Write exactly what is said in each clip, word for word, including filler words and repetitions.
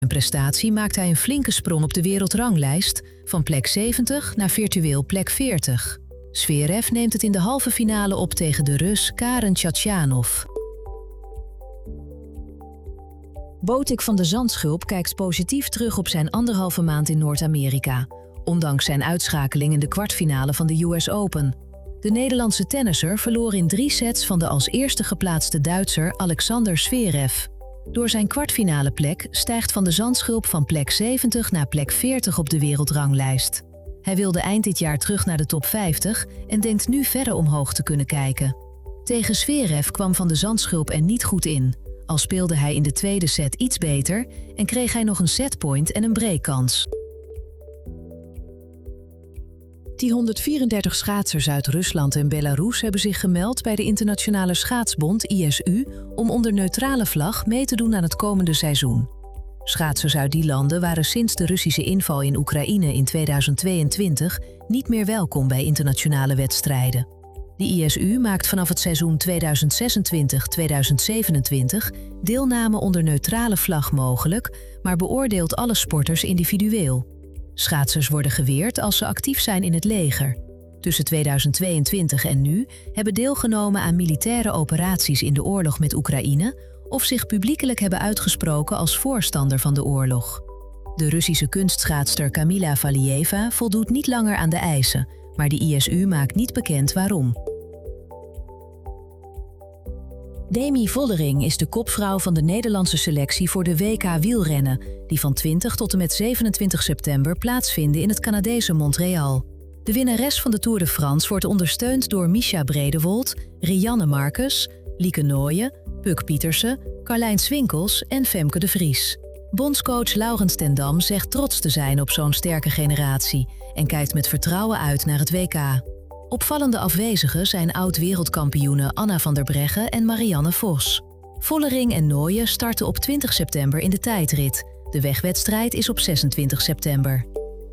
Een prestatie maakt hij een flinke sprong op de wereldranglijst, van plek zeventig naar virtueel plek veertig. Zverev neemt het in de halve finale op tegen de Rus Karen Khachanov. Botic van de Zandschulp kijkt positief terug op zijn anderhalve maand in Noord-Amerika, ondanks zijn uitschakeling in de kwartfinale van de U S Open. De Nederlandse tennisser verloor in drie sets van de als eerste geplaatste Duitser Alexander Zverev. Door zijn kwartfinale plek stijgt Van de Zandschulp van plek zeventig naar plek veertig op de wereldranglijst. Hij wilde eind dit jaar terug naar de top vijftig en denkt nu verder omhoog te kunnen kijken. Tegen Zverev kwam Van de Zandschulp er niet goed in, al speelde hij in de tweede set iets beter en kreeg hij nog een setpoint en een breakkans. Die honderdvierendertig schaatsers uit Rusland en Belarus hebben zich gemeld bij de Internationale Schaatsbond I S U om onder neutrale vlag mee te doen aan het komende seizoen. Schaatsers uit die landen waren sinds de Russische inval in Oekraïne in tweeduizend tweeëntwintig niet meer welkom bij internationale wedstrijden. De I S U maakt vanaf het seizoen tweeduizend zesentwintig tweeduizend zevenentwintig deelname onder neutrale vlag mogelijk, maar beoordeelt alle sporters individueel. Schaatsers worden geweerd als ze actief zijn in het leger. Tussen tweeduizend tweeëntwintig en nu hebben deelgenomen aan militaire operaties in de oorlog met Oekraïne of zich publiekelijk hebben uitgesproken als voorstander van de oorlog. De Russische kunstschaatster Kamila Valieva voldoet niet langer aan de eisen, maar de I S U maakt niet bekend waarom. Demi Vollering is de kopvrouw van de Nederlandse selectie voor de W K wielrennen, die van twintig tot en met zevenentwintig september plaatsvinden in het Canadese Montreal. De winnares van de Tour de France wordt ondersteund door Mischa Bredewold, Rianne Marcus, Lieke Nooyen, Puk Pietersen, Carlijn Swinkels en Femke de Vries. Bondscoach Laurens ten Dam zegt trots te zijn op zo'n sterke generatie en kijkt met vertrouwen uit naar het W K. Opvallende afwezigen zijn oud-wereldkampioenen Anna van der Breggen en Marianne Vos. Vollering en Nooyen starten op twintig september in de tijdrit. De wegwedstrijd is op zesentwintig september.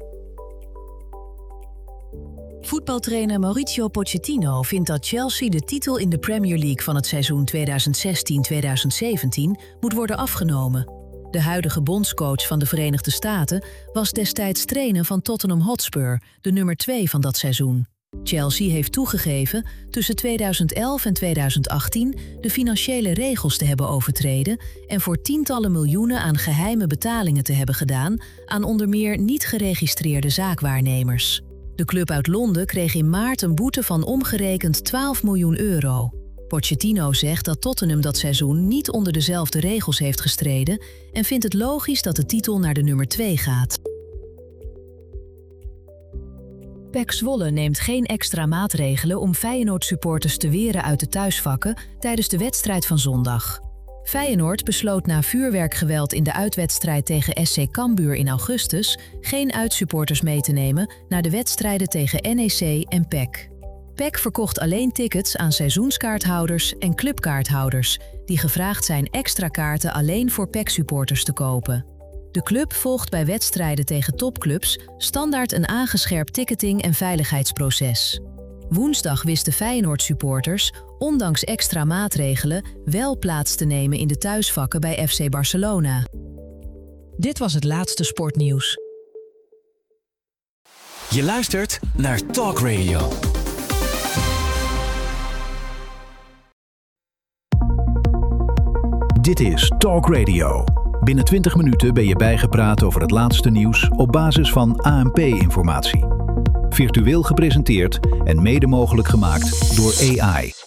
Voetbaltrainer Mauricio Pochettino vindt dat Chelsea de titel in de Premier League van het seizoen tweeduizend zestien tweeduizend zeventien moet worden afgenomen. De huidige bondscoach van de Verenigde Staten was destijds trainer van Tottenham Hotspur, de nummer twee van dat seizoen. Chelsea heeft toegegeven tussen tweeduizend elf en tweeduizend achttien de financiële regels te hebben overtreden en voor tientallen miljoenen aan geheime betalingen te hebben gedaan aan onder meer niet geregistreerde zaakwaarnemers. De club uit Londen kreeg in maart een boete van omgerekend twaalf miljoen euro. Pochettino zegt dat Tottenham dat seizoen niet onder dezelfde regels heeft gestreden en vindt het logisch dat de titel naar de nummer twee gaat. P E C Zwolle neemt geen extra maatregelen om Feyenoord-supporters te weren uit de thuisvakken tijdens de wedstrijd van zondag. Feyenoord besloot na vuurwerkgeweld in de uitwedstrijd tegen S C Cambuur in augustus geen uitsupporters mee te nemen naar de wedstrijden tegen N E C en P E C. P E C verkocht alleen tickets aan seizoenskaarthouders en clubkaarthouders die gevraagd zijn extra kaarten alleen voor P E C-supporters te kopen. De club volgt bij wedstrijden tegen topclubs standaard een aangescherpt ticketing- en veiligheidsproces. Woensdag wisten Feyenoord-supporters, ondanks extra maatregelen, wel plaats te nemen in de thuisvakken bij F C Barcelona. Dit was het laatste sportnieuws. Je luistert naar Talk Radio. Dit is Talk Radio. Binnen twintig minuten ben je bijgepraat over het laatste nieuws op basis van A N P-informatie. Virtueel gepresenteerd en mede mogelijk gemaakt door A I.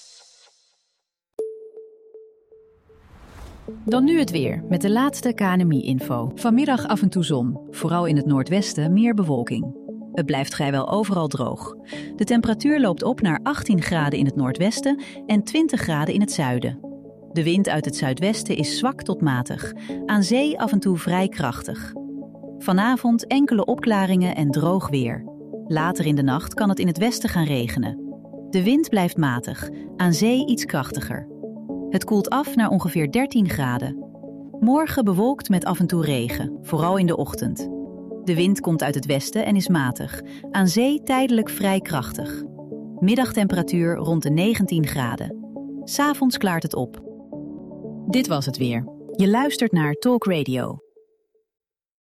Dan nu het weer, met de laatste K N M I-info. Vanmiddag af en toe zon, vooral in het noordwesten meer bewolking. Het blijft vrijwel overal droog. De temperatuur loopt op naar achttien graden in het noordwesten en twintig graden in het zuiden. De wind uit het zuidwesten is zwak tot matig, aan zee af en toe vrij krachtig. Vanavond enkele opklaringen en droog weer. Later in de nacht kan het in het westen gaan regenen. De wind blijft matig, aan zee iets krachtiger. Het koelt af naar ongeveer dertien graden. Morgen bewolkt met af en toe regen, vooral in de ochtend. De wind komt uit het westen en is matig, aan zee tijdelijk vrij krachtig. Middagtemperatuur rond de negentien graden. 'S Avonds klaart het op. Dit was het weer. Je luistert naar Talk Radio.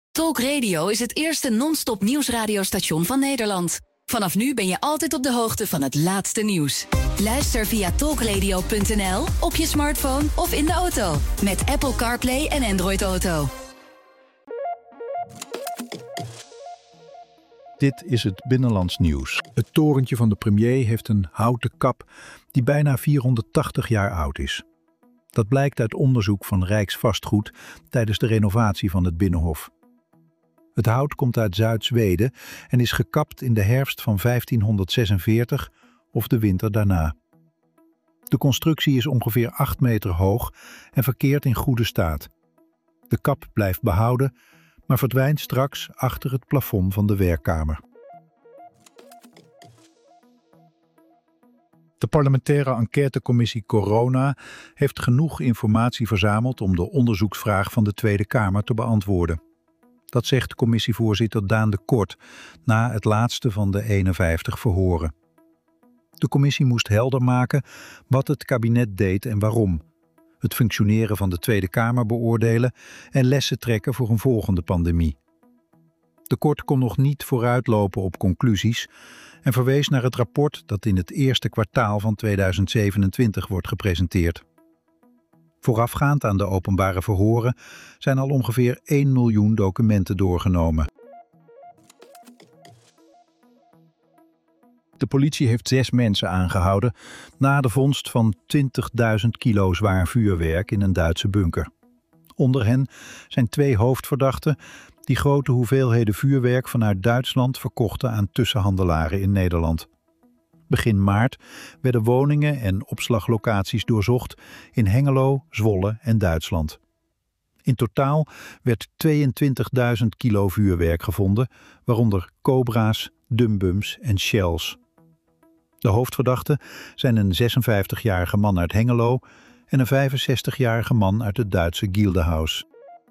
Talk Radio is het eerste non-stop nieuwsradiostation van Nederland. Vanaf nu ben je altijd op de hoogte van het laatste nieuws. Luister via talkradio punt n l, op je smartphone of in de auto. Met Apple CarPlay en Android Auto. Dit is het Binnenlands Nieuws. Het torentje van de premier heeft een houten kap die bijna vierhonderdtachtig jaar oud is. Dat blijkt uit onderzoek van Rijksvastgoed tijdens de renovatie van het Binnenhof. Het hout komt uit Zuid-Zweden en is gekapt in de herfst van vijftienhonderdzesenveertig of de winter daarna. De constructie is ongeveer acht meter hoog en verkeert in goede staat. De kap blijft behouden, maar verdwijnt straks achter het plafond van de werkkamer. De parlementaire enquêtecommissie Corona heeft genoeg informatie verzameld om de onderzoeksvraag van de Tweede Kamer te beantwoorden. Dat zegt commissievoorzitter Daan de Kort na het laatste van de eenenvijftig verhoren. De commissie moest helder maken wat het kabinet deed en waarom, het functioneren van de Tweede Kamer beoordelen en lessen trekken voor een volgende pandemie. De Kort kon nog niet vooruitlopen op conclusies en verwees naar het rapport dat in het eerste kwartaal van tweeduizend zevenentwintig wordt gepresenteerd. Voorafgaand aan de openbare verhoren zijn al ongeveer één miljoen documenten doorgenomen. De politie heeft zes mensen aangehouden na de vondst van twintigduizend kilo zwaar vuurwerk in een Duitse bunker. Onder hen zijn twee hoofdverdachten die grote hoeveelheden vuurwerk vanuit Duitsland verkochten aan tussenhandelaren in Nederland. Begin maart werden woningen en opslaglocaties doorzocht in Hengelo, Zwolle en Duitsland. In totaal werd tweeëntwintigduizend kilo vuurwerk gevonden, waaronder Cobra's, Dumbums en Shells. De hoofdverdachten zijn een zesenvijftigjarige man uit Hengelo en een vijfenzestigjarige man uit het Duitse Gildehaus.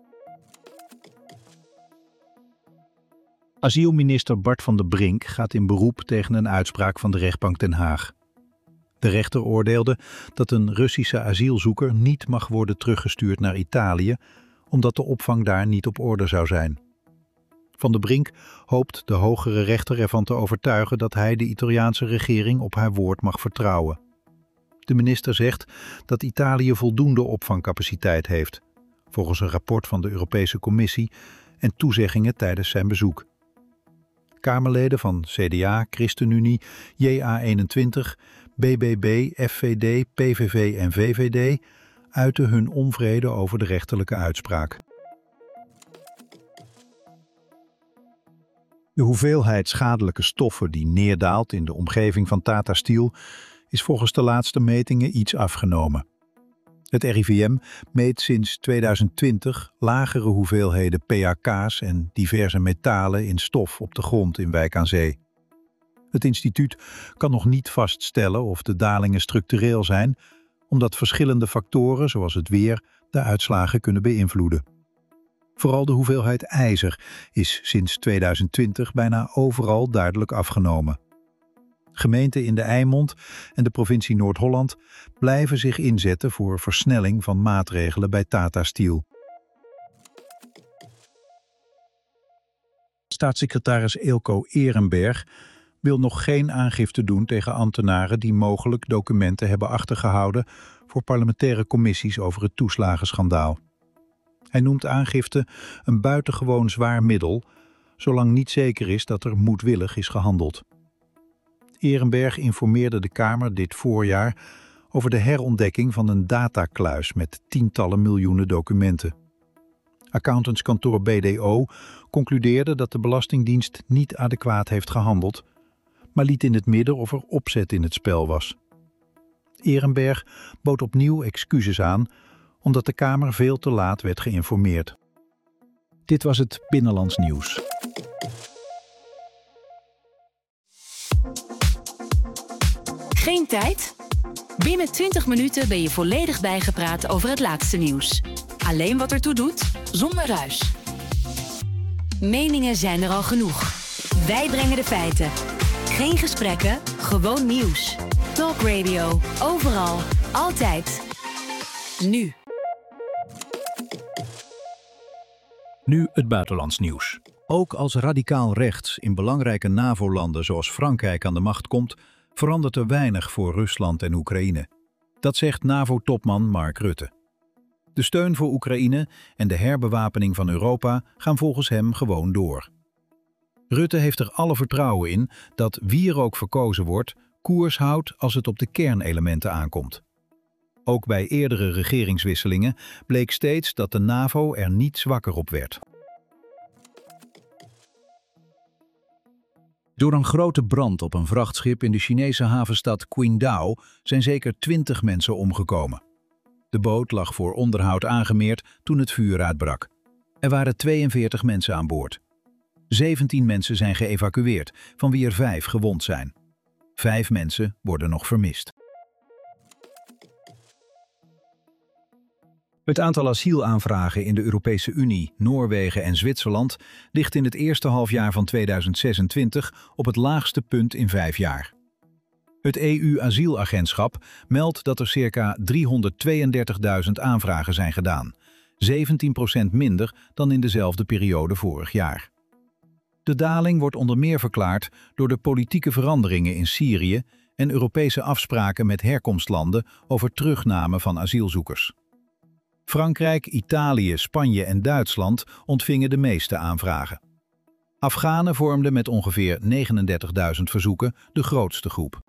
Asielminister Bart van der Brink gaat in beroep tegen een uitspraak van de rechtbank Den Haag. De rechter oordeelde dat een Russische asielzoeker niet mag worden teruggestuurd naar Italië, omdat de opvang daar niet op orde zou zijn. Van der Brink hoopt de hogere rechter ervan te overtuigen dat hij de Italiaanse regering op haar woord mag vertrouwen. De minister zegt dat Italië voldoende opvangcapaciteit heeft, volgens een rapport van de Europese Commissie en toezeggingen tijdens zijn bezoek. Kamerleden van C D A, ChristenUnie, J A eenentwintig, B B B, F V D, P V V en V V D uiten hun onvrede over de rechterlijke uitspraak. De hoeveelheid schadelijke stoffen die neerdaalt in de omgeving van Tata Steel is volgens de laatste metingen iets afgenomen. Het R I V M meet sinds tweeduizend twintig lagere hoeveelheden P A K's en diverse metalen in stof op de grond in Wijk aan Zee. Het instituut kan nog niet vaststellen of de dalingen structureel zijn, omdat verschillende factoren zoals het weer de uitslagen kunnen beïnvloeden. Vooral de hoeveelheid ijzer is sinds tweeduizend twintig bijna overal duidelijk afgenomen. Gemeenten in de Eimond en de provincie Noord-Holland blijven zich inzetten voor versnelling van maatregelen bij Tata Steel. Staatssecretaris Eelco Ehrenberg wil nog geen aangifte doen tegen ambtenaren die mogelijk documenten hebben achtergehouden voor parlementaire commissies over het toeslagenschandaal. Hij noemt aangifte een buitengewoon zwaar middel, zolang niet zeker is dat er moedwillig is gehandeld. Ehrenberg informeerde de Kamer dit voorjaar over de herontdekking van een datakluis met tientallen miljoenen documenten. Accountantskantoor B D O concludeerde dat de Belastingdienst niet adequaat heeft gehandeld, maar liet in het midden of er opzet in het spel was. Ehrenberg bood opnieuw excuses aan, omdat de Kamer veel te laat werd geïnformeerd. Dit was het Binnenlands Nieuws. Geen tijd? Binnen twintig minuten ben je volledig bijgepraat over het laatste nieuws. Alleen wat ertoe doet, zonder ruis. Meningen zijn er al genoeg. Wij brengen de feiten. Geen gesprekken, gewoon nieuws. Talk Radio, overal, altijd. Nu. Nu het buitenlands nieuws. Ook als radicaal rechts in belangrijke NAVO-landen zoals Frankrijk aan de macht komt, verandert er weinig voor Rusland en Oekraïne. Dat zegt NAVO-topman Mark Rutte. De steun voor Oekraïne en de herbewapening van Europa gaan volgens hem gewoon door. Rutte heeft er alle vertrouwen in dat wie er ook verkozen wordt, koers houdt als het op de kernelementen aankomt. Ook bij eerdere regeringswisselingen bleek steeds dat de NAVO er niet zwakker op werd. Door een grote brand op een vrachtschip in de Chinese havenstad Qingdao zijn zeker twintig mensen omgekomen. De boot lag voor onderhoud aangemeerd toen het vuur uitbrak. Er waren tweeënveertig mensen aan boord. zeventien mensen zijn geëvacueerd, van wie er vijf gewond zijn. Vijf mensen worden nog vermist. Het aantal asielaanvragen in de Europese Unie, Noorwegen en Zwitserland ligt in het eerste halfjaar van tweeduizend zesentwintig op het laagste punt in vijf jaar. Het E U-asielagentschap meldt dat er circa driehonderdtweeëndertigduizend aanvragen zijn gedaan, zeventien procent minder dan in dezelfde periode vorig jaar. De daling wordt onder meer verklaard door de politieke veranderingen in Syrië en Europese afspraken met herkomstlanden over terugname van asielzoekers. Frankrijk, Italië, Spanje en Duitsland ontvingen de meeste aanvragen. Afghanen vormden met ongeveer negenendertigduizend verzoeken de grootste groep.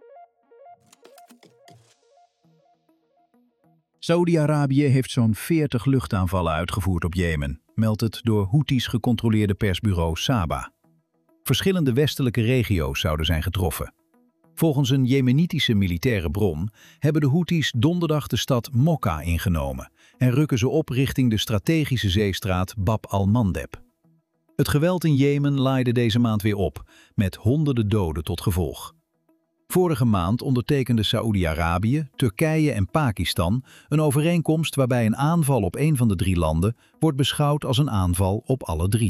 Saoedi-Arabië heeft zo'n veertig luchtaanvallen uitgevoerd op Jemen, meldt het door Houthis gecontroleerde persbureau Saba. Verschillende westelijke regio's zouden zijn getroffen. Volgens een jemenitische militaire bron hebben de Houthis donderdag de stad Mokka ingenomen en rukken ze op richting de strategische zeestraat Bab al-Mandeb. Het geweld in Jemen laaide deze maand weer op, met honderden doden tot gevolg. Vorige maand ondertekenden Saoedi-Arabië, Turkije en Pakistan een overeenkomst waarbij een aanval op een van de drie landen wordt beschouwd als een aanval op alle drie.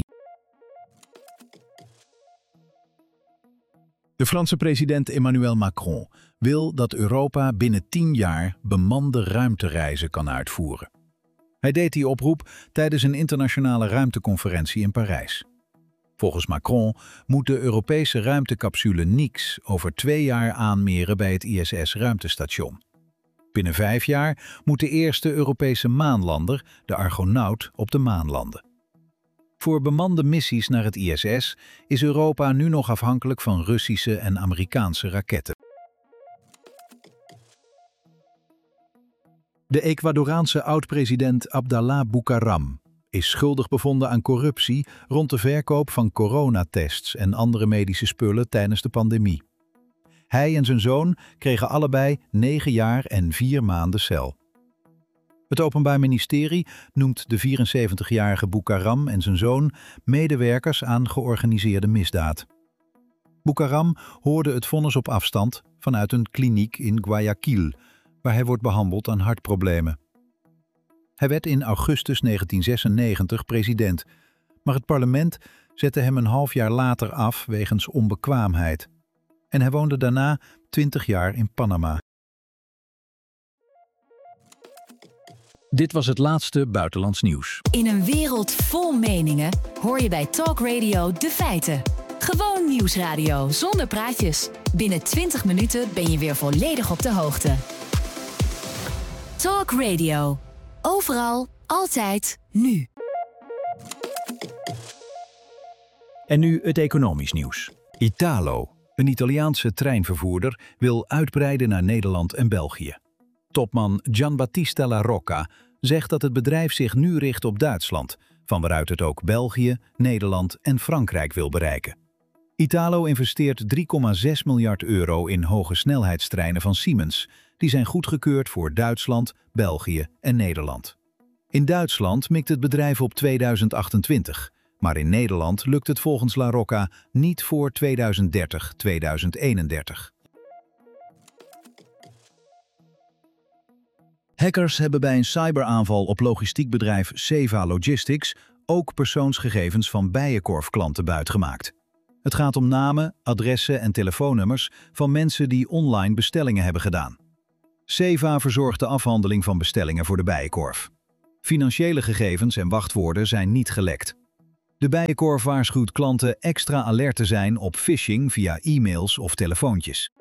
De Franse president Emmanuel Macron wil dat Europa binnen tien jaar bemande ruimtereizen kan uitvoeren. Hij deed die oproep tijdens een internationale ruimteconferentie in Parijs. Volgens Macron moet de Europese ruimtecapsule Nix over twee jaar aanmeren bij het I S S-ruimtestation. Binnen vijf jaar moet de eerste Europese maanlander, de Argonaut, op de maan landen. Voor bemande missies naar het I S S is Europa nu nog afhankelijk van Russische en Amerikaanse raketten. De Ecuadoraanse oud-president Abdallah Bucaram is schuldig bevonden aan corruptie rond de verkoop van coronatests en andere medische spullen tijdens de pandemie. Hij en zijn zoon kregen allebei negen jaar en vier maanden cel. Het Openbaar Ministerie noemt de vierenzeventigjarige Bucaram en zijn zoon medewerkers aan georganiseerde misdaad. Bucaram hoorde het vonnis op afstand vanuit een kliniek in Guayaquil, waar hij wordt behandeld aan hartproblemen. Hij werd in augustus negentien zesennegentig president, maar het parlement zette hem een half jaar later af wegens onbekwaamheid. En hij woonde daarna twintig jaar in Panama. Dit was het laatste buitenlands nieuws. In een wereld vol meningen hoor je bij Talk Radio de feiten. Gewoon nieuwsradio zonder praatjes. Binnen twintig minuten ben je weer volledig op de hoogte. Talk Radio. Overal, altijd, nu. En nu het economisch nieuws. Italo, een Italiaanse treinvervoerder, wil uitbreiden naar Nederland en België. Topman Gianbattista La Rocca zegt dat het bedrijf zich nu richt op Duitsland, van waaruit het ook België, Nederland en Frankrijk wil bereiken. Italo investeert drie komma zes miljard euro in hoge snelheidstreinen van Siemens. Die zijn goedgekeurd voor Duitsland, België en Nederland. In Duitsland mikt het bedrijf op tweeduizend achtentwintig, maar in Nederland lukt het volgens La Rocca niet voor tweeduizend dertig tot tweeduizend eenendertig. Hackers hebben bij een cyberaanval op logistiekbedrijf Seva Logistics ook persoonsgegevens van Bijenkorf-klanten buitgemaakt. Het gaat om namen, adressen en telefoonnummers van mensen die online bestellingen hebben gedaan. Seva verzorgt de afhandeling van bestellingen voor de Bijenkorf. Financiële gegevens en wachtwoorden zijn niet gelekt. De Bijenkorf waarschuwt klanten extra alert te zijn op phishing via e-mails of telefoontjes.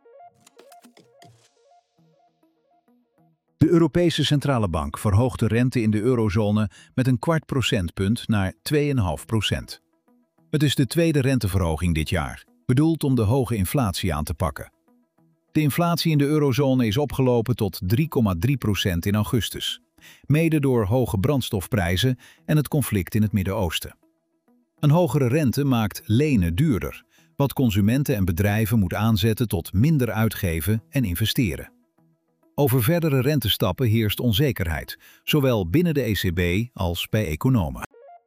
De Europese Centrale Bank verhoogt de rente in de eurozone met een kwart procentpunt naar twee komma vijf procent. Het is de tweede renteverhoging dit jaar, bedoeld om de hoge inflatie aan te pakken. De inflatie in de eurozone is opgelopen tot drie komma drie procent in augustus, mede door hoge brandstofprijzen en het conflict in het Midden-Oosten. Een hogere rente maakt lenen duurder, wat consumenten en bedrijven moet aanzetten tot minder uitgeven en investeren. Over verdere rentestappen heerst onzekerheid, zowel binnen de E C B als bij economen.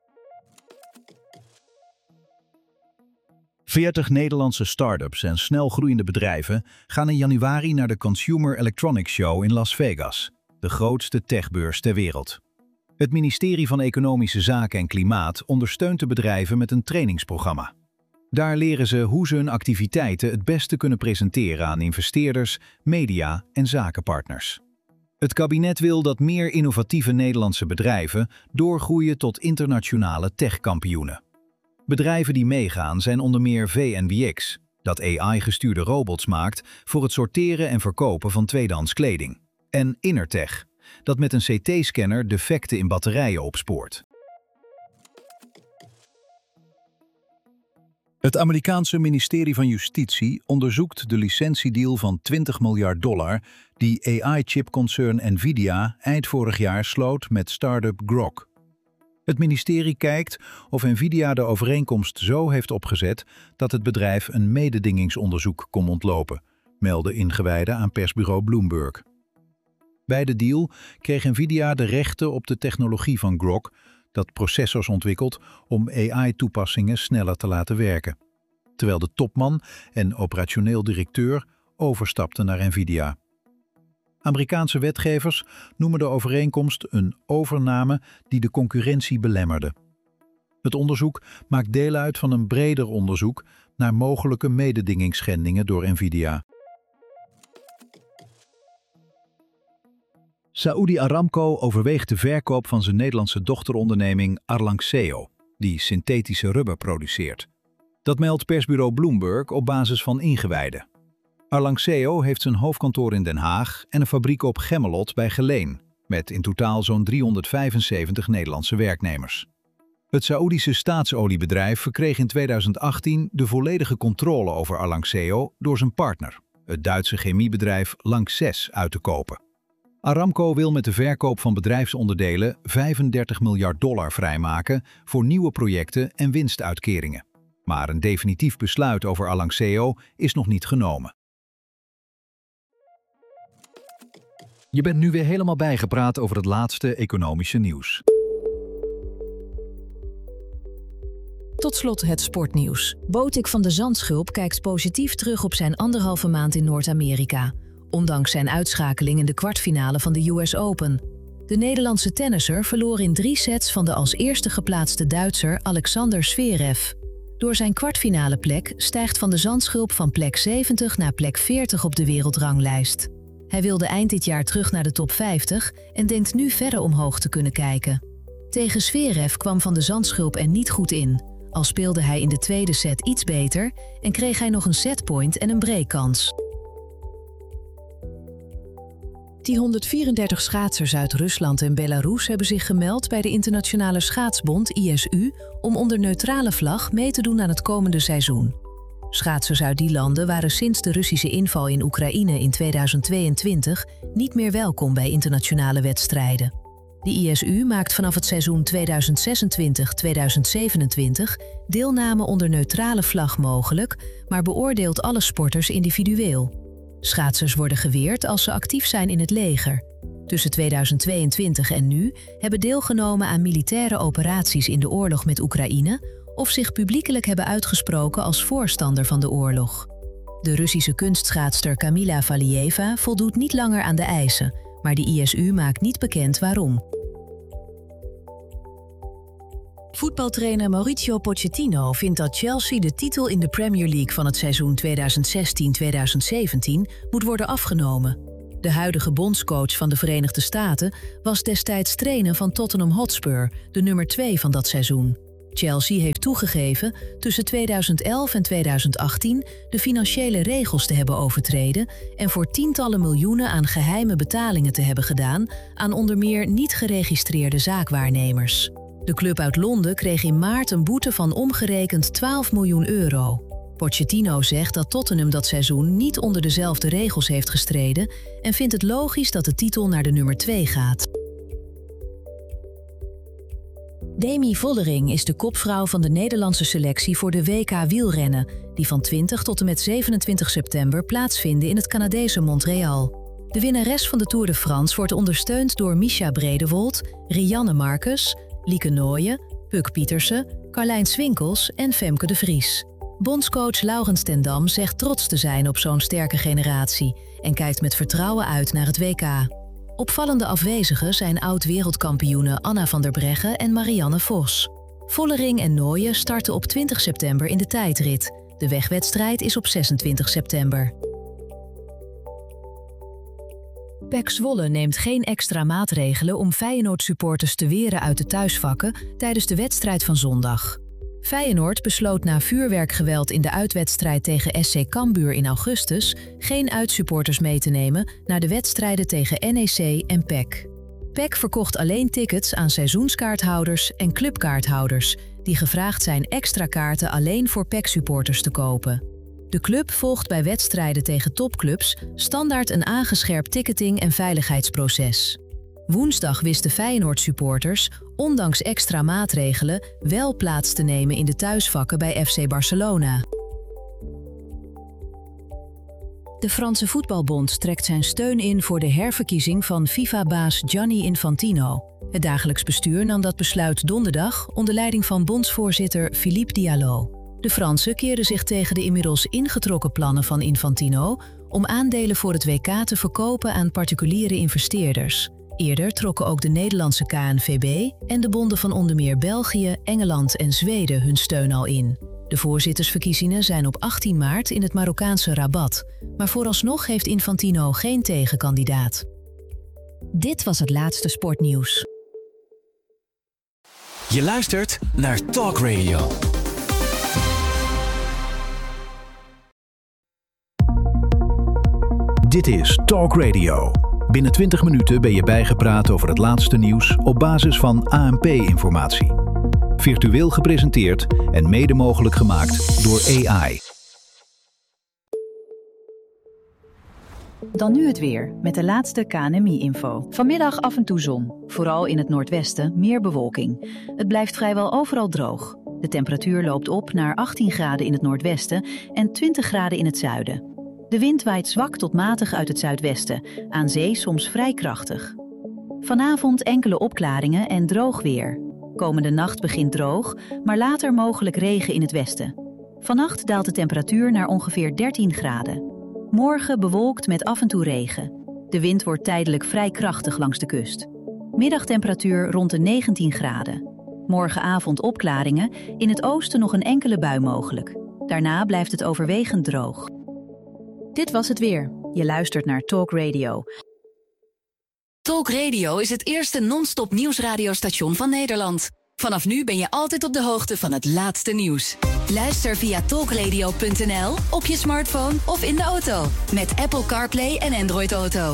veertig Nederlandse start-ups en snel groeiende bedrijven gaan in januari naar de Consumer Electronics Show in Las Vegas, de grootste techbeurs ter wereld. Het ministerie van Economische Zaken en Klimaat ondersteunt de bedrijven met een trainingsprogramma. Daar leren ze hoe ze hun activiteiten het beste kunnen presenteren aan investeerders, media en zakenpartners. Het kabinet wil dat meer innovatieve Nederlandse bedrijven doorgroeien tot internationale techkampioenen. Bedrijven die meegaan zijn onder meer V N B X, dat A I-gestuurde robots maakt voor het sorteren en verkopen van tweedehands kleding, en Innertech, dat met een C T-scanner defecten in batterijen opspoort. Het Amerikaanse ministerie van Justitie onderzoekt de licentiedeal van twintig miljard dollar die A I-chipconcern Nvidia eind vorig jaar sloot met start-up Grok. Het ministerie kijkt of Nvidia de overeenkomst zo heeft opgezet dat het bedrijf een mededingingsonderzoek kon ontlopen, melden ingewijden aan persbureau Bloomberg. Bij de deal kreeg Nvidia de rechten op de technologie van Grok, dat processors ontwikkelt om A I-toepassingen sneller te laten werken, terwijl de topman en operationeel directeur overstapten naar Nvidia. Amerikaanse wetgevers noemen de overeenkomst een overname die de concurrentie belemmerde. Het onderzoek maakt deel uit van een breder onderzoek naar mogelijke mededingingsschendingen door Nvidia. Saudi Aramco overweegt de verkoop van zijn Nederlandse dochteronderneming Arlanxeo, die synthetische rubber produceert. Dat meldt persbureau Bloomberg op basis van ingewijden. Arlanxeo heeft zijn hoofdkantoor in Den Haag en een fabriek op Gemmelot bij Geleen, met in totaal zo'n driehonderdvijfenzeventig Nederlandse werknemers. Het Saoedische staatsoliebedrijf verkreeg in tweeduizend achttien de volledige controle over Arlanxeo door zijn partner, het Duitse chemiebedrijf Lanxess, uit te kopen. Aramco wil met de verkoop van bedrijfsonderdelen vijfendertig miljard dollar vrijmaken voor nieuwe projecten en winstuitkeringen. Maar een definitief besluit over Arlanxeo is nog niet genomen. Je bent nu weer helemaal bijgepraat over het laatste economische nieuws. Tot slot het sportnieuws. Botik van de Zandschulp kijkt positief terug op zijn anderhalve maand in Noord-Amerika, ondanks zijn uitschakeling in de kwartfinale van de U S Open. De Nederlandse tennisser verloor in drie sets van de als eerste geplaatste Duitser Alexander Zverev. Door zijn kwartfinale plek stijgt Van de Zandschulp van plek zeventig naar plek veertig op de wereldranglijst. Hij wilde eind dit jaar terug naar de top vijftig en denkt nu verder omhoog te kunnen kijken. Tegen Zverev kwam Van de Zandschulp er niet goed in, al speelde hij in de tweede set iets beter en kreeg hij nog een setpoint en een breakkans. Die honderdvierendertig schaatsers uit Rusland en Belarus hebben zich gemeld bij de Internationale Schaatsbond I S U om onder neutrale vlag mee te doen aan het komende seizoen. Schaatsers uit die landen waren sinds de Russische inval in Oekraïne in tweeduizend tweeëntwintig niet meer welkom bij internationale wedstrijden. De I S U maakt vanaf het seizoen tweeduizend zesentwintig tweeduizend zevenentwintig deelname onder neutrale vlag mogelijk, maar beoordeelt alle sporters individueel. Schaatsers worden geweerd als ze actief zijn in het leger. Tussen tweeduizend tweeëntwintig en nu hebben deelgenomen aan militaire operaties in de oorlog met Oekraïne of zich publiekelijk hebben uitgesproken als voorstander van de oorlog. De Russische kunstschaatster Kamila Valieva voldoet niet langer aan de eisen, maar de I S U maakt niet bekend waarom. Voetbaltrainer Mauricio Pochettino vindt dat Chelsea de titel in de Premier League van het seizoen tweeduizend zestien tweeduizend zeventien moet worden afgenomen. De huidige bondscoach van de Verenigde Staten was destijds trainer van Tottenham Hotspur, de nummer twee van dat seizoen. Chelsea heeft toegegeven tussen tweeduizend elf en tweeduizend achttien de financiële regels te hebben overtreden en voor tientallen miljoenen aan geheime betalingen te hebben gedaan aan onder meer niet geregistreerde zaakwaarnemers. De club uit Londen kreeg in maart een boete van omgerekend twaalf miljoen euro. Pochettino zegt dat Tottenham dat seizoen niet onder dezelfde regels heeft gestreden en vindt het logisch dat de titel naar de nummer twee gaat. Demi Vollering is de kopvrouw van de Nederlandse selectie voor de W K wielrennen, die van twintig tot en met zevenentwintig september plaatsvinden in het Canadese Montreal. De winnares van de Tour de France wordt ondersteund door Mischa Bredewold, Rianne Marcus, Lieke Nooijen, Puk Pietersen, Carlijn Swinkels en Femke de Vries. Bondscoach Laurens ten Dam zegt trots te zijn op zo'n sterke generatie en kijkt met vertrouwen uit naar het W K. Opvallende afwezigen zijn oud-wereldkampioenen Anna van der Breggen en Marianne Vos. Vollering en Nooijen starten op twintig september in de tijdrit. De wegwedstrijd is op zesentwintig september. P E C Zwolle neemt geen extra maatregelen om Feyenoord-supporters te weren uit de thuisvakken tijdens de wedstrijd van zondag. Feyenoord besloot na vuurwerkgeweld in de uitwedstrijd tegen S C Cambuur in augustus geen uitsupporters mee te nemen naar de wedstrijden tegen N E C en P E C. P E C verkocht alleen tickets aan seizoenskaarthouders en clubkaarthouders die gevraagd zijn extra kaarten alleen voor P E C-supporters te kopen. De club volgt bij wedstrijden tegen topclubs standaard een aangescherpt ticketing- en veiligheidsproces. Woensdag wisten Feyenoord-supporters, ondanks extra maatregelen, wel plaats te nemen in de thuisvakken bij F C Barcelona. De Franse Voetbalbond trekt zijn steun in voor de herverkiezing van FIFA-baas Gianni Infantino. Het dagelijks bestuur nam dat besluit donderdag onder leiding van bondsvoorzitter Philippe Diallo. De Fransen keerden zich tegen de inmiddels ingetrokken plannen van Infantino om aandelen voor het W K te verkopen aan particuliere investeerders. Eerder trokken ook de Nederlandse K N V B en de bonden van onder meer België, Engeland en Zweden hun steun al in. De voorzittersverkiezingen zijn op achttien maart in het Marokkaanse Rabat, maar vooralsnog heeft Infantino geen tegenkandidaat. Dit was het laatste sportnieuws. Je luistert naar Talk Radio. Dit is Talk Radio. Binnen twintig minuten ben je bijgepraat over het laatste nieuws op basis van A N P-informatie. Virtueel gepresenteerd en mede mogelijk gemaakt door A I. Dan nu het weer, met de laatste K N M I-info. Vanmiddag af en toe zon, vooral in het noordwesten meer bewolking. Het blijft vrijwel overal droog. De temperatuur loopt op naar achttien graden in het noordwesten en twintig graden in het zuiden. De wind waait zwak tot matig uit het zuidwesten, aan zee soms vrij krachtig. Vanavond enkele opklaringen en droog weer. Komende nacht begint droog, maar later mogelijk regen in het westen. Vannacht daalt de temperatuur naar ongeveer dertien graden. Morgen bewolkt met af en toe regen. De wind wordt tijdelijk vrij krachtig langs de kust. Middagtemperatuur rond de negentien graden. Morgenavond opklaringen, in het oosten nog een enkele bui mogelijk. Daarna blijft het overwegend droog. Dit was het weer. Je luistert naar Talk Radio. Talk Radio is het eerste non-stop nieuwsradiostation van Nederland. Vanaf nu ben je altijd op de hoogte van het laatste nieuws. Luister via talkradio punt n l, op je smartphone of in de auto. Met Apple CarPlay en Android Auto.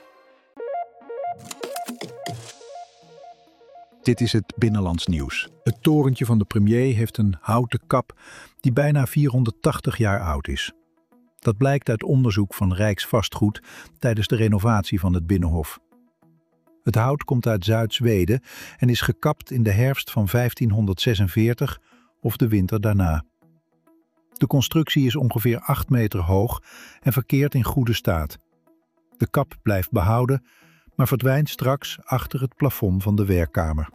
Dit is het Binnenlands nieuws. Het torentje van de premier heeft een houten kap die bijna vierhonderdtachtig jaar oud is. Dat blijkt uit onderzoek van Rijksvastgoed tijdens de renovatie van het Binnenhof. Het hout komt uit Zuid-Zweden en is gekapt in de herfst van vijftienhonderdzesenveertig of de winter daarna. De constructie is ongeveer acht meter hoog en verkeert in goede staat. De kap blijft behouden, maar verdwijnt straks achter het plafond van de werkkamer.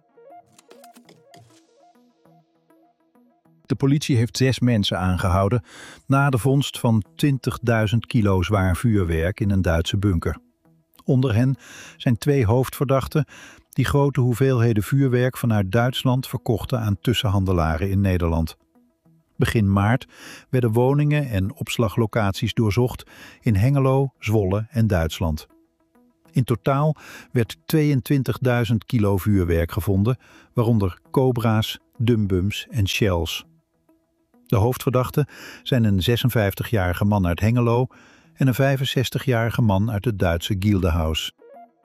De politie heeft zes mensen aangehouden na de vondst van twintigduizend kilo zwaar vuurwerk in een Duitse bunker. Onder hen zijn twee hoofdverdachten die grote hoeveelheden vuurwerk vanuit Duitsland verkochten aan tussenhandelaren in Nederland. Begin maart werden woningen en opslaglocaties doorzocht in Hengelo, Zwolle en Duitsland. In totaal werd tweeëntwintigduizend kilo vuurwerk gevonden, waaronder cobra's, dumbums en shells. De hoofdverdachten zijn een zesenvijftigjarige man uit Hengelo en een vijfenzestigjarige man uit het Duitse Gildehaus.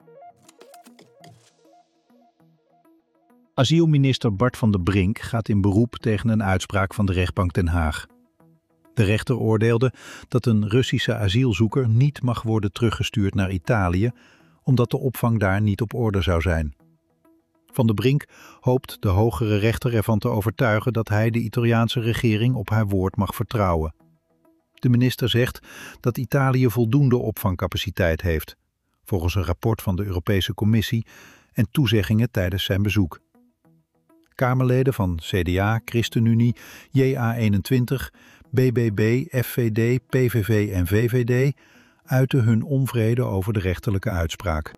Asielminister Bart van der Brink gaat in beroep tegen een uitspraak van de rechtbank Den Haag. De rechter oordeelde dat een Russische asielzoeker niet mag worden teruggestuurd naar Italië, omdat de opvang daar niet op orde zou zijn. Van der Brink hoopt de hogere rechter ervan te overtuigen dat hij de Italiaanse regering op haar woord mag vertrouwen. De minister zegt dat Italië voldoende opvangcapaciteit heeft, volgens een rapport van de Europese Commissie en toezeggingen tijdens zijn bezoek. Kamerleden van C D A, ChristenUnie, J A eenentwintig, B B B, F V D, P V V en V V D uiten hun onvrede over de rechterlijke uitspraak.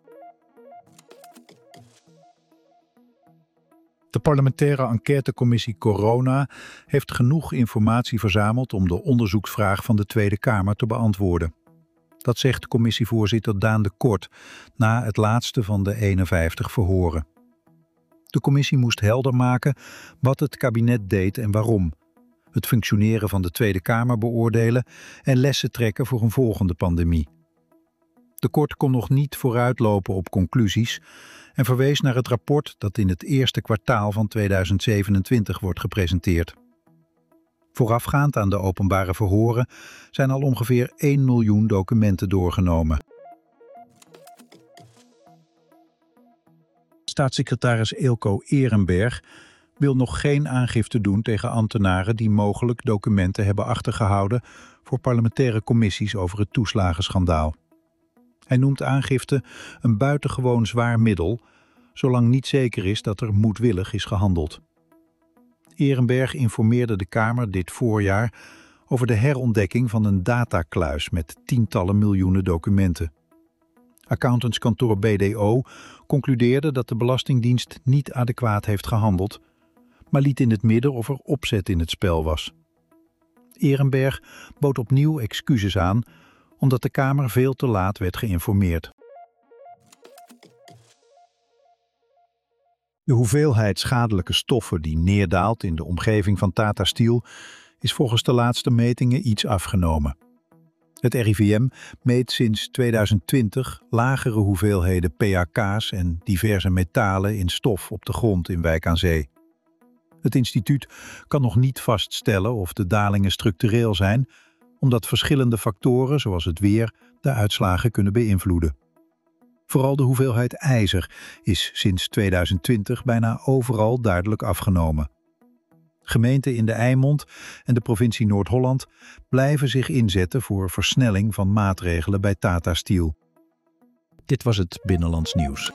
De parlementaire enquêtecommissie Corona heeft genoeg informatie verzameld om de onderzoeksvraag van de Tweede Kamer te beantwoorden. Dat zegt commissievoorzitter Daan de Kort na het laatste van de eenenvijftig verhoren. De commissie moest helder maken wat het kabinet deed en waarom, het functioneren van de Tweede Kamer beoordelen en lessen trekken voor een volgende pandemie. De Kort kon nog niet vooruitlopen op conclusies en verwees naar het rapport dat in het eerste kwartaal van tweeduizend zevenentwintig wordt gepresenteerd. Voorafgaand aan de openbare verhoren zijn al ongeveer één miljoen documenten doorgenomen. Staatssecretaris Eelco Ehrenberg wil nog geen aangifte doen tegen ambtenaren die mogelijk documenten hebben achtergehouden voor parlementaire commissies over het toeslagenschandaal. Hij noemt aangifte een buitengewoon zwaar middel, zolang niet zeker is dat er moedwillig is gehandeld. Ehrenberg informeerde de Kamer dit voorjaar over de herontdekking van een datakluis met tientallen miljoenen documenten. Accountantskantoor B D O concludeerde dat de Belastingdienst niet adequaat heeft gehandeld, maar liet in het midden of er opzet in het spel was. Ehrenberg bood opnieuw excuses aan, omdat de Kamer veel te laat werd geïnformeerd. De hoeveelheid schadelijke stoffen die neerdaalt in de omgeving van Tata Steel is volgens de laatste metingen iets afgenomen. Het R I V M meet sinds tweeduizend twintig lagere hoeveelheden P A K's en diverse metalen in stof op de grond in Wijk aan Zee. Het instituut kan nog niet vaststellen of de dalingen structureel zijn, omdat verschillende factoren zoals het weer de uitslagen kunnen beïnvloeden. Vooral de hoeveelheid ijzer is sinds tweeduizend twintig bijna overal duidelijk afgenomen. Gemeenten in de Eimond en de provincie Noord-Holland blijven zich inzetten voor versnelling van maatregelen bij Tata Steel. Dit was het Binnenlands Nieuws.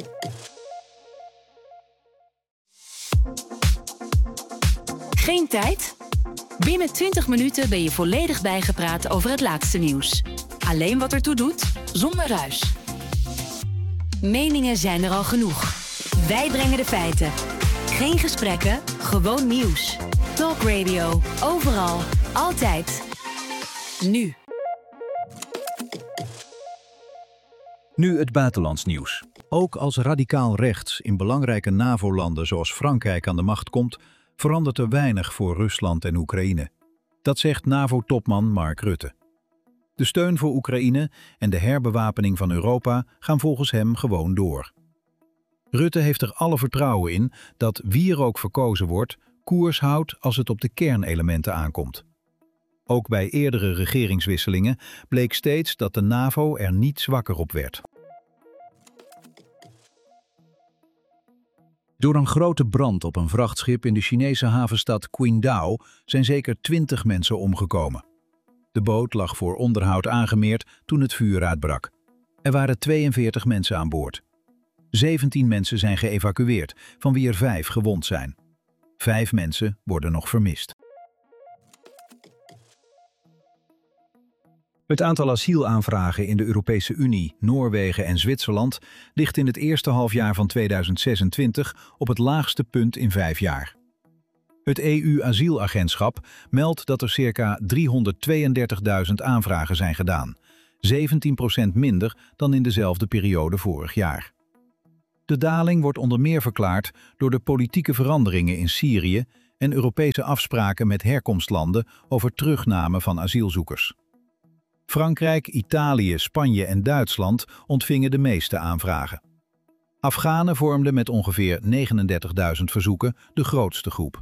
Geen tijd? Binnen twintig minuten ben je volledig bijgepraat over het laatste nieuws. Alleen wat ertoe doet, zonder ruis. Meningen zijn er al genoeg. Wij brengen de feiten. Geen gesprekken, gewoon nieuws. Talk Radio, overal, altijd. Nu. Nu het buitenlands nieuws. Ook als radicaal rechts in belangrijke NAVO-landen zoals Frankrijk aan de macht komt, verandert er weinig voor Rusland en Oekraïne. Dat zegt NAVO-topman Mark Rutte. De steun voor Oekraïne en de herbewapening van Europa gaan volgens hem gewoon door. Rutte heeft er alle vertrouwen in dat wie er ook verkozen wordt, koers houdt als het op de kernelementen aankomt. Ook bij eerdere regeringswisselingen bleek steeds dat de NAVO er niet zwakker op werd. Door een grote brand op een vrachtschip in de Chinese havenstad Qingdao zijn zeker twintig mensen omgekomen. De boot lag voor onderhoud aangemeerd toen het vuur uitbrak. Er waren tweeënveertig mensen aan boord. zeventien mensen zijn geëvacueerd, van wie er vijf gewond zijn. Vijf mensen worden nog vermist. Het aantal asielaanvragen in de Europese Unie, Noorwegen en Zwitserland ligt in het eerste halfjaar van tweeduizend zesentwintig op het laagste punt in vijf jaar. Het E U-asielagentschap meldt dat er circa driehonderdtweeëndertigduizend aanvragen zijn gedaan, zeventien procent minder dan in dezelfde periode vorig jaar. De daling wordt onder meer verklaard door de politieke veranderingen in Syrië en Europese afspraken met herkomstlanden over terugname van asielzoekers. Frankrijk, Italië, Spanje en Duitsland ontvingen de meeste aanvragen. Afghanen vormden met ongeveer negenendertigduizend verzoeken de grootste groep.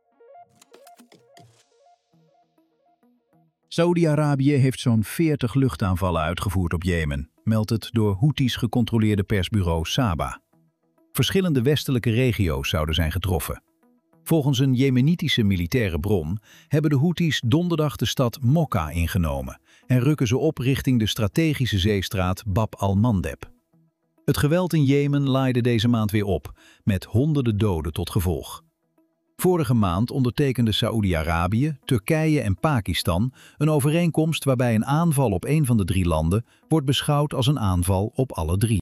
Saoedi-Arabië heeft zo'n veertig luchtaanvallen uitgevoerd op Jemen, meldt het door Houthis gecontroleerde persbureau Saba. Verschillende westelijke regio's zouden zijn getroffen. Volgens een jemenitische militaire bron hebben de Houthis donderdag de stad Mokka ingenomen en rukken ze op richting de strategische zeestraat Bab al-Mandeb. Het geweld in Jemen laaide deze maand weer op, met honderden doden tot gevolg. Vorige maand ondertekenden Saoedi-Arabië, Turkije en Pakistan een overeenkomst waarbij een aanval op een van de drie landen wordt beschouwd als een aanval op alle drie.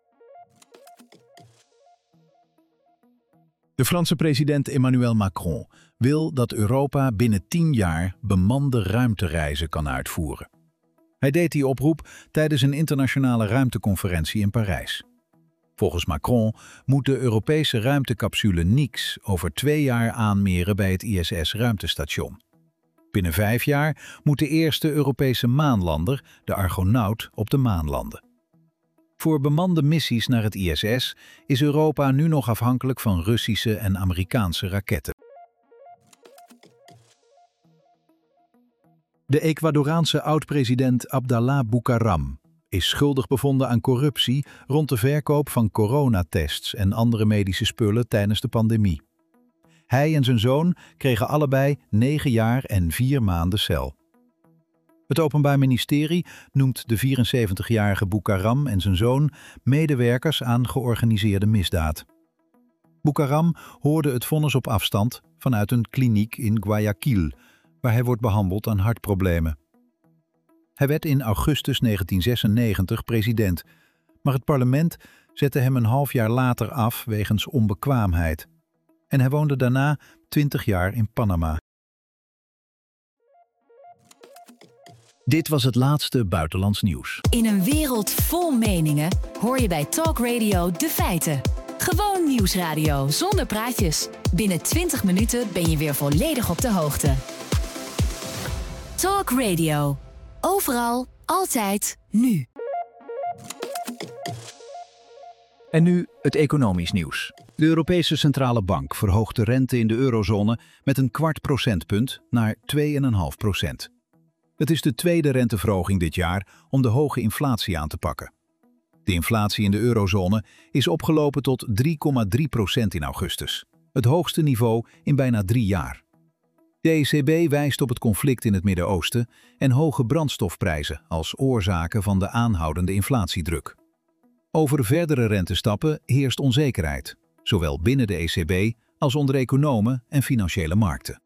De Franse president Emmanuel Macron wil dat Europa binnen tien jaar bemande ruimtereizen kan uitvoeren. Hij deed die oproep tijdens een internationale ruimteconferentie in Parijs. Volgens Macron moet de Europese ruimtecapsule Nix over twee jaar aanmeren bij het I S S-ruimtestation. Binnen vijf jaar moet de eerste Europese maanlander, de Argonaut, op de maan landen. Voor bemande missies naar het I S S is Europa nu nog afhankelijk van Russische en Amerikaanse raketten. De Ecuadoraanse oud-president Abdallah Bucaram is schuldig bevonden aan corruptie rond de verkoop van coronatests en andere medische spullen tijdens de pandemie. Hij en zijn zoon kregen allebei negen jaar en vier maanden cel. Het Openbaar Ministerie noemt de vierenzeventigjarige Bucaram en zijn zoon medewerkers aan georganiseerde misdaad. Bucaram hoorde het vonnis op afstand vanuit een kliniek in Guayaquil, waar hij wordt behandeld aan hartproblemen. Hij werd in augustus negentien zesennegentig president, maar het parlement zette hem een half jaar later af wegens onbekwaamheid. En hij woonde daarna twintig jaar in Panama. Dit was het laatste buitenlands nieuws. In een wereld vol meningen hoor je bij Talk Radio de feiten. Gewoon nieuwsradio zonder praatjes. Binnen twintig minuten ben je weer volledig op de hoogte. Talk Radio. Overal, altijd, nu. En nu het economisch nieuws. De Europese Centrale Bank verhoogt de rente in de eurozone met een kwart procentpunt naar twee komma vijf procent. Het is de tweede renteverhoging dit jaar om de hoge inflatie aan te pakken. De inflatie in de eurozone is opgelopen tot drie komma drie procent in augustus, het hoogste niveau in bijna drie jaar. De E C B wijst op het conflict in het Midden-Oosten en hoge brandstofprijzen als oorzaken van de aanhoudende inflatiedruk. Over verdere rentestappen heerst onzekerheid, zowel binnen de E C B als onder economen en financiële markten.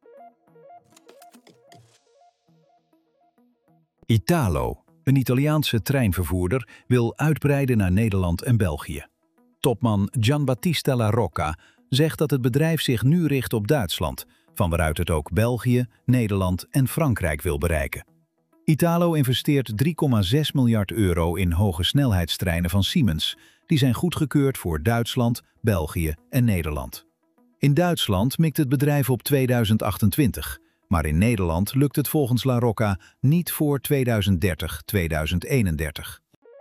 Italo, een Italiaanse treinvervoerder, wil uitbreiden naar Nederland en België. Topman Gianbattista La Rocca zegt dat het bedrijf zich nu richt op Duitsland, van waaruit het ook België, Nederland en Frankrijk wil bereiken. Italo investeert drie komma zes miljard euro in hoge snelheidstreinen van Siemens. Die zijn goedgekeurd voor Duitsland, België en Nederland. In Duitsland mikt het bedrijf op tweeduizend achtentwintig, maar in Nederland lukt het volgens La Rocca niet voor tweeduizend dertig tot tweeduizend eenendertig.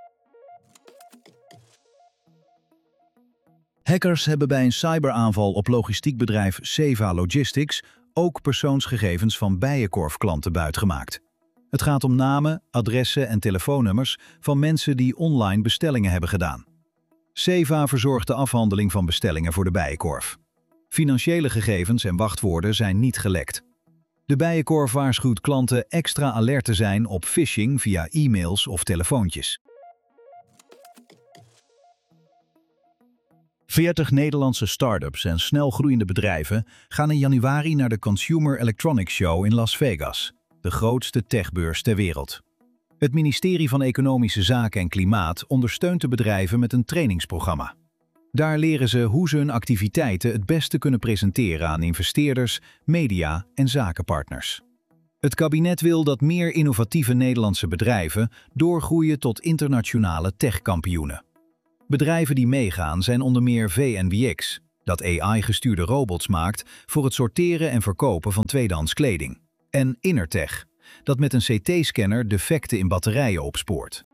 Hackers hebben bij een cyberaanval op logistiekbedrijf Seva Logistics ook persoonsgegevens van Bijenkorf-klanten buitgemaakt. Het gaat om namen, adressen en telefoonnummers van mensen die online bestellingen hebben gedaan. Seva verzorgt de afhandeling van bestellingen voor de Bijenkorf. Financiële gegevens en wachtwoorden zijn niet gelekt. De Bijenkorf waarschuwt klanten extra alert te zijn op phishing via e-mails of telefoontjes. veertig Nederlandse start-ups en snelgroeiende bedrijven gaan in januari naar de Consumer Electronics Show in Las Vegas, de grootste techbeurs ter wereld. Het ministerie van Economische Zaken en Klimaat ondersteunt de bedrijven met een trainingsprogramma. Daar leren ze hoe ze hun activiteiten het beste kunnen presenteren aan investeerders, media en zakenpartners. Het kabinet wil dat meer innovatieve Nederlandse bedrijven doorgroeien tot internationale techkampioenen. Bedrijven die meegaan zijn onder meer V N W X, dat A I-gestuurde robots maakt voor het sorteren en verkopen van tweedehands kleding. En Innertech, dat met een C T-scanner defecten in batterijen opspoort.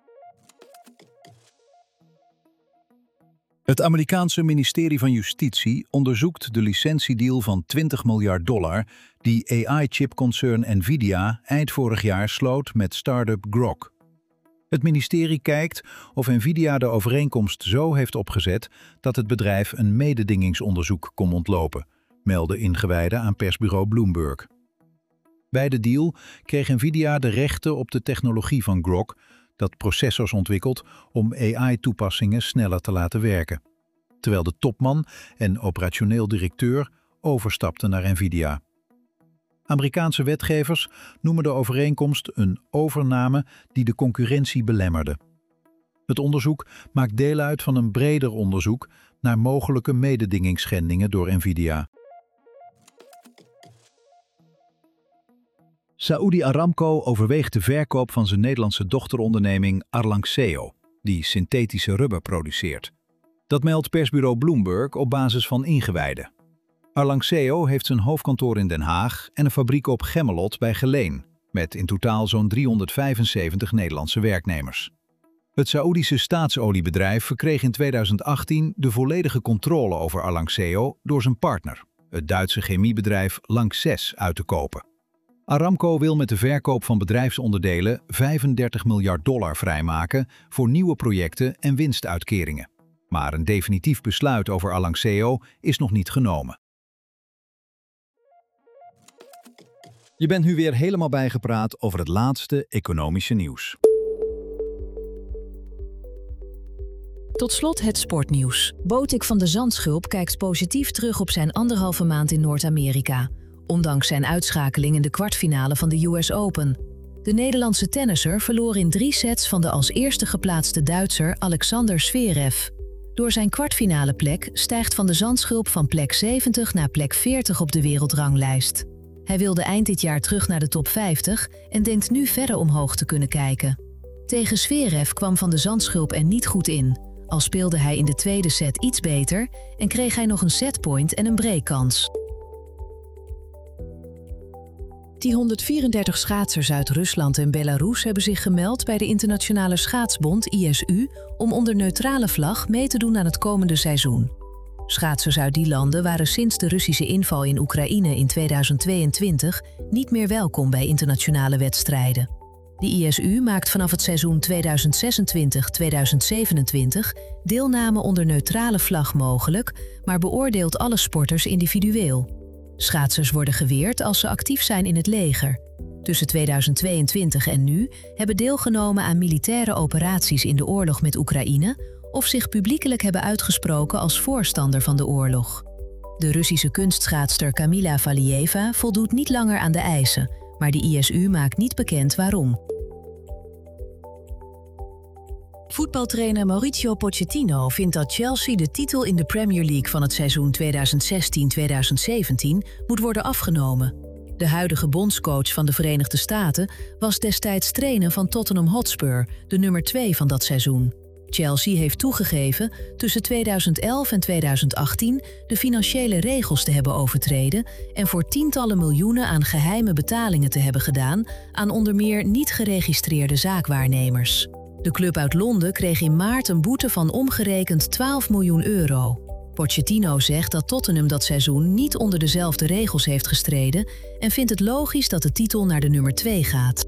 Het Amerikaanse ministerie van Justitie onderzoekt de licentiedeal van twintig miljard dollar die A I-chipconcern Nvidia eind vorig jaar sloot met start-up Grok. Het ministerie kijkt of Nvidia de overeenkomst zo heeft opgezet dat het bedrijf een mededingingsonderzoek kon ontlopen, melden ingewijden aan persbureau Bloomberg. Bij de deal kreeg Nvidia de rechten op de technologie van Grok, dat processors ontwikkelt om A I-toepassingen sneller te laten werken, terwijl de topman en operationeel directeur overstapten naar Nvidia. Amerikaanse wetgevers noemen de overeenkomst een overname die de concurrentie belemmerde. Het onderzoek maakt deel uit van een breder onderzoek naar mogelijke mededingingsschendingen door Nvidia. Saudi Aramco overweegt de verkoop van zijn Nederlandse dochteronderneming Arlanxeo, die synthetische rubber produceert. Dat meldt persbureau Bloomberg op basis van ingewijden. Arlanxeo heeft zijn hoofdkantoor in Den Haag en een fabriek op Gemmelot bij Geleen, met in totaal zo'n driehonderdvijfenzeventig Nederlandse werknemers. Het Saoedische staatsoliebedrijf verkreeg in tweeduizend achttien de volledige controle over Arlanxeo door zijn partner, het Duitse chemiebedrijf Lanxess, uit te kopen. Aramco wil met de verkoop van bedrijfsonderdelen vijfendertig miljard dollar vrijmaken voor nieuwe projecten en winstuitkeringen. Maar een definitief besluit over Arlanxeo is nog niet genomen. Je bent nu weer helemaal bijgepraat over het laatste economische nieuws. Tot slot het sportnieuws. Botik van de Zandschulp kijkt positief terug op zijn anderhalve maand in Noord-Amerika, ondanks zijn uitschakeling in de kwartfinale van de U S Open. De Nederlandse tennisser verloor in drie sets van de als eerste geplaatste Duitser Alexander Zverev. Door zijn kwartfinale plek stijgt Van de Zandschulp van plek zeventig naar plek veertig op de wereldranglijst. Hij wilde eind dit jaar terug naar de top vijftig en denkt nu verder omhoog te kunnen kijken. Tegen Zverev kwam Van de Zandschulp er niet goed in, al speelde hij in de tweede set iets beter en kreeg hij nog een setpoint en een breakkans. Die honderdvierendertig schaatsers uit Rusland en Belarus hebben zich gemeld bij de Internationale Schaatsbond I S U om onder neutrale vlag mee te doen aan het komende seizoen. Schaatsers uit die landen waren sinds de Russische inval in Oekraïne in tweeduizend tweeëntwintig niet meer welkom bij internationale wedstrijden. De I S U maakt vanaf het seizoen tweeduizend zesentwintig tweeduizend zevenentwintig deelname onder neutrale vlag mogelijk, maar beoordeelt alle sporters individueel. Schaatsers worden geweerd als ze actief zijn in het leger. Tussen tweeduizend tweeëntwintig en nu hebben deelgenomen aan militaire operaties in de oorlog met Oekraïne of zich publiekelijk hebben uitgesproken als voorstander van de oorlog. De Russische kunstschaatster Kamila Valieva voldoet niet langer aan de eisen, maar de I S U maakt niet bekend waarom. Voetbaltrainer Mauricio Pochettino vindt dat Chelsea de titel in de Premier League van het seizoen tweeduizend zestien tweeduizend zeventien moet worden afgenomen. De huidige bondscoach van de Verenigde Staten was destijds trainer van Tottenham Hotspur, de nummer twee van dat seizoen. Chelsea heeft toegegeven tussen tweeduizend elf en tweeduizend achttien de financiële regels te hebben overtreden en voor tientallen miljoenen aan geheime betalingen te hebben gedaan aan onder meer niet geregistreerde zaakwaarnemers. De club uit Londen kreeg in maart een boete van omgerekend twaalf miljoen euro. Pochettino zegt dat Tottenham dat seizoen niet onder dezelfde regels heeft gestreden en vindt het logisch dat de titel naar de nummer twee gaat.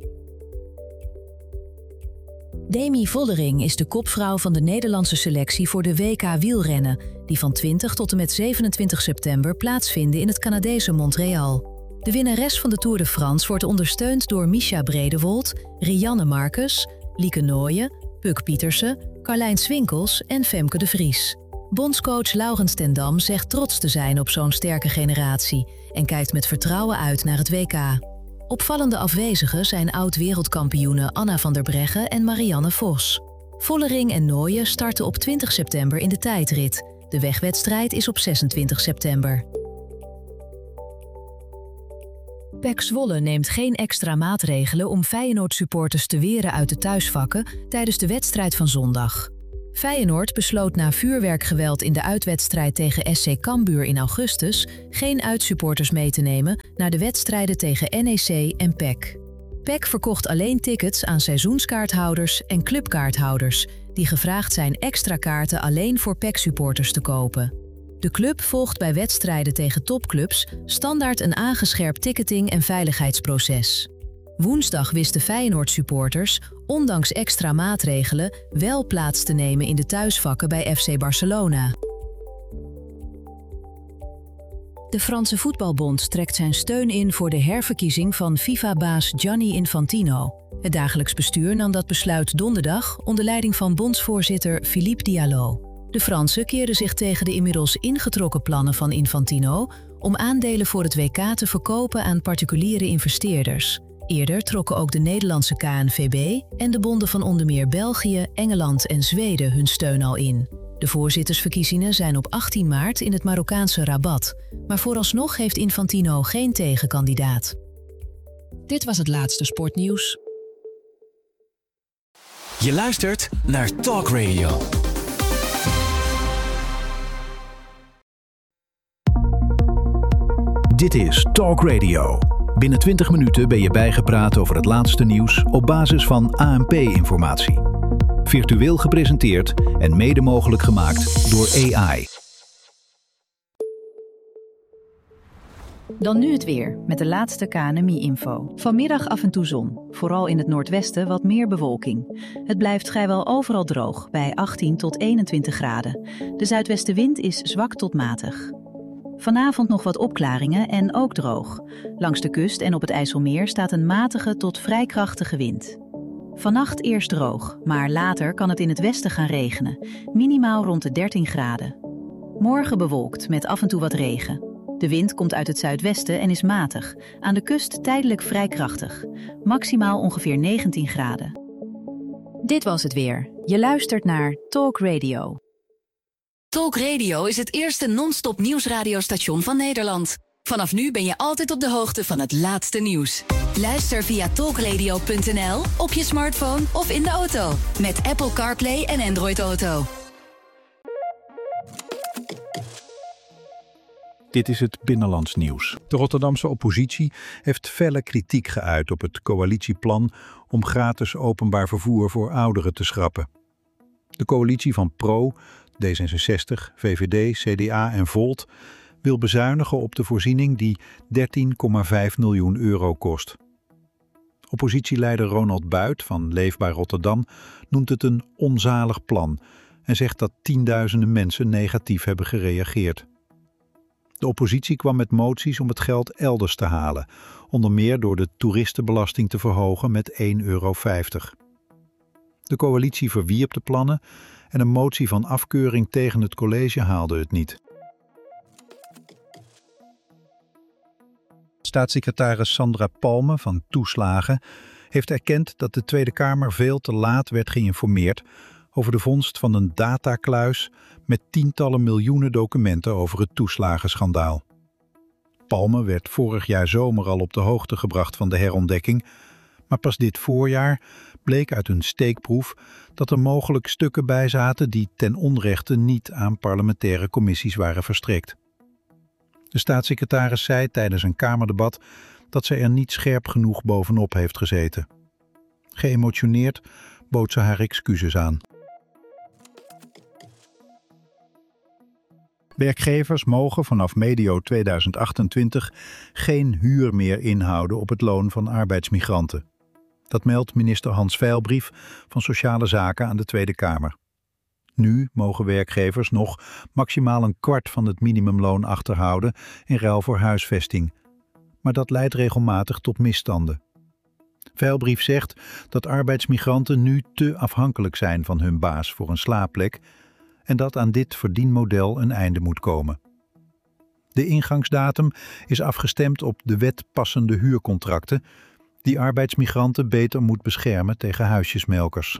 Demi Vollering is de kopvrouw van de Nederlandse selectie voor de W K wielrennen, die van twintig tot en met zevenentwintig september plaatsvinden in het Canadese Montreal. De winnares van de Tour de France wordt ondersteund door Mischa Bredewold, Rianne Marcus, Lieke Nooyen, Puk Pietersen, Carlijn Swinkels en Femke de Vries. Bondscoach Laurens ten Dam zegt trots te zijn op zo'n sterke generatie en kijkt met vertrouwen uit naar het W K. Opvallende afwezigen zijn oud-wereldkampioenen Anna van der Breggen en Marianne Vos. Vollering en Nooyen starten op twintig september in de tijdrit. De wegwedstrijd is op zesentwintig september. P E C Zwolle neemt geen extra maatregelen om Feyenoord-supporters te weren uit de thuisvakken tijdens de wedstrijd van zondag. Feyenoord besloot na vuurwerkgeweld in de uitwedstrijd tegen S C Cambuur in augustus geen uitsupporters mee te nemen naar de wedstrijden tegen N E C en P E C. P E C verkocht alleen tickets aan seizoenskaarthouders en clubkaarthouders die gevraagd zijn extra kaarten alleen voor P E C-supporters te kopen. De club volgt bij wedstrijden tegen topclubs standaard een aangescherpt ticketing- en veiligheidsproces. Woensdag wisten Feyenoord-supporters, ondanks extra maatregelen, wel plaats te nemen in de thuisvakken bij F C Barcelona. De Franse Voetbalbond trekt zijn steun in voor de herverkiezing van FIFA-baas Gianni Infantino. Het dagelijks bestuur nam dat besluit donderdag onder leiding van bondsvoorzitter Philippe Diallo. De Fransen keerden zich tegen de inmiddels ingetrokken plannen van Infantino om aandelen voor het W K te verkopen aan particuliere investeerders. Eerder trokken ook de Nederlandse K N V B en de bonden van onder meer België, Engeland en Zweden hun steun al in. De voorzittersverkiezingen zijn op achttien maart in het Marokkaanse Rabat, maar vooralsnog heeft Infantino geen tegenkandidaat. Dit was het laatste sportnieuws. Je luistert naar Talk Radio. Dit is Talk Radio. Binnen twintig minuten ben je bijgepraat over het laatste nieuws op basis van A N P-informatie. Virtueel gepresenteerd en mede mogelijk gemaakt door A I. Dan nu het weer, met de laatste K N M I-info. Vanmiddag af en toe zon, vooral in het noordwesten wat meer bewolking. Het blijft vrijwel overal droog, bij achttien tot eenentwintig graden. De zuidwestenwind is zwak tot matig. Vanavond nog wat opklaringen en ook droog. Langs de kust en op het IJsselmeer staat een matige tot vrij krachtige wind. Vannacht eerst droog, maar later kan het in het westen gaan regenen. Minimaal rond de dertien graden. Morgen bewolkt met af en toe wat regen. De wind komt uit het zuidwesten en is matig. Aan de kust tijdelijk vrij krachtig. Maximaal ongeveer negentien graden. Dit was het weer. Je luistert naar Talk Radio. Talk Radio is het eerste non-stop nieuwsradiostation van Nederland. Vanaf nu ben je altijd op de hoogte van het laatste nieuws. Luister via talkradio punt n l, op je smartphone of in de auto. Met Apple CarPlay en Android Auto. Dit is het Binnenlands nieuws. De Rotterdamse oppositie heeft felle kritiek geuit op het coalitieplan om gratis openbaar vervoer voor ouderen te schrappen. De coalitie van Pro, D zesenzestig, V V D, C D A en Volt wil bezuinigen op de voorziening die dertien komma vijf miljoen euro kost. Oppositieleider Ronald Buit van Leefbaar Rotterdam noemt het een onzalig plan en zegt dat tienduizenden mensen negatief hebben gereageerd. De oppositie kwam met moties om het geld elders te halen, onder meer door de toeristenbelasting te verhogen met één euro vijftig. De coalitie verwierp de plannen en een motie van afkeuring tegen het college haalde het niet. Staatssecretaris Sandra Palme van Toeslagen heeft erkend dat de Tweede Kamer veel te laat werd geïnformeerd over de vondst van een datakluis met tientallen miljoenen documenten over het toeslagenschandaal. Palme werd vorig jaar zomer al op de hoogte gebracht van de herontdekking, maar pas dit voorjaar bleek uit een steekproef dat er mogelijk stukken bij zaten die ten onrechte niet aan parlementaire commissies waren verstrekt. De staatssecretaris zei tijdens een Kamerdebat dat zij er niet scherp genoeg bovenop heeft gezeten. Geëmotioneerd bood ze haar excuses aan. Werkgevers mogen vanaf medio tweeduizend achtentwintig geen huur meer inhouden op het loon van arbeidsmigranten. Dat meldt minister Hans Veilbrief van Sociale Zaken aan de Tweede Kamer. Nu mogen werkgevers nog maximaal een kwart van het minimumloon achterhouden in ruil voor huisvesting. Maar dat leidt regelmatig tot misstanden. Veilbrief zegt dat arbeidsmigranten nu te afhankelijk zijn van hun baas voor een slaapplek en dat aan dit verdienmodel een einde moet komen. De ingangsdatum is afgestemd op de wet passende huurcontracten, die arbeidsmigranten beter moet beschermen tegen huisjesmelkers.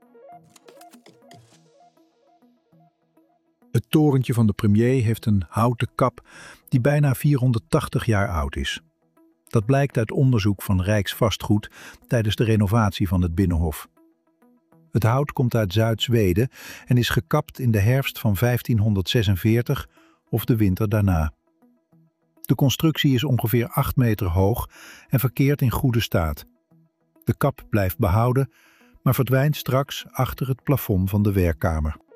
Het torentje van de premier heeft een houten kap die bijna vierhonderdtachtig jaar oud is. Dat blijkt uit onderzoek van Rijksvastgoed tijdens de renovatie van het Binnenhof. Het hout komt uit Zuid-Zweden en is gekapt in de herfst van vijftienhonderdzesenveertig of de winter daarna. De constructie is ongeveer acht meter hoog en verkeert in goede staat. De kap blijft behouden, maar verdwijnt straks achter het plafond van de werkkamer.